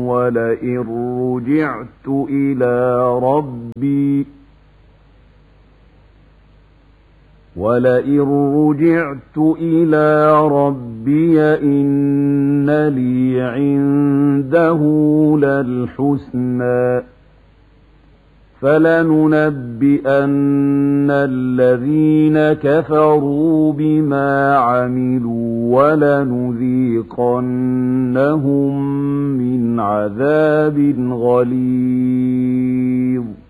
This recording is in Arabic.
ولئن رجعت إلى ربي إن لي عنده للحسنى فلننبئن الذين كفروا بما عملوا ولنذيقنهم من عذاب غليظ